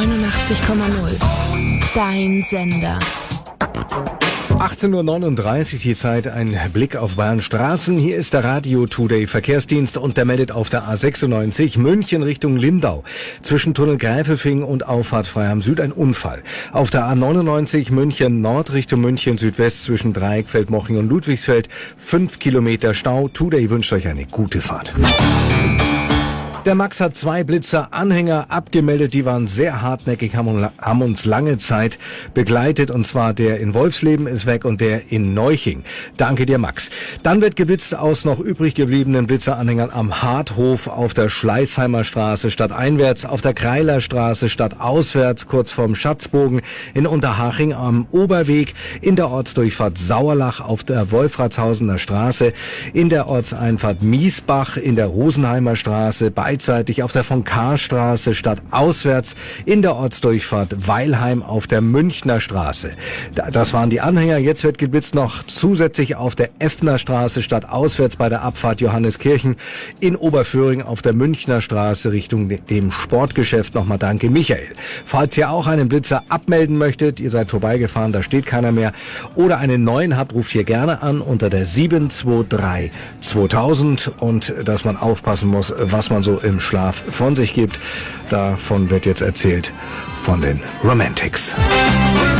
89,0. Dein Sender. 18:39 Uhr die Zeit, ein Blick auf Bayern Straßen. Hier ist der Radio Today Verkehrsdienst und der meldet auf der A96 München Richtung Lindau. Zwischen Tunnel Gräfelfing und Auffahrt Freiham Süd ein Unfall. Auf der A99 München Nord Richtung München Südwest zwischen Dreieckfeld, Moching und Ludwigsfeld 5 Kilometer Stau. Today wünscht euch eine gute Fahrt. Der Max hat 2 Blitzer-Anhänger abgemeldet, die waren sehr hartnäckig, haben uns lange Zeit begleitet, und zwar der in Wolfsleben ist weg und der in Neuching. Danke dir, Max. Dann wird geblitzt aus noch übrig gebliebenen Blitzer-Anhängern am Harthof, auf der Schleißheimer Straße stadteinwärts, auf der Kreiler Straße stadtauswärts, kurz vorm Schatzbogen, in Unterhaching am Oberweg, in der Ortsdurchfahrt Sauerlach, auf der Wolfratshausener Straße, in der Ortseinfahrt Miesbach, in der Rosenheimer Straße, beidseitig auf der von Kahr-Straße stadtauswärts, in der Ortsdurchfahrt Weilheim auf der Münchner Straße. Das waren die Anhänger. Jetzt wird geblitzt noch zusätzlich auf der Effner Straße stadtauswärts bei der Abfahrt Johanneskirchen, in Oberföhring auf der Münchner Straße Richtung dem Sportgeschäft. Nochmal danke, Michael. Falls ihr auch einen Blitzer abmelden möchtet, ihr seid vorbeigefahren, da steht keiner mehr, oder einen neuen habt, ruft hier gerne an unter der 723 2000, und dass man aufpassen muss, was man so im Schlaf von sich gibt. Davon wird jetzt erzählt von den Romantics.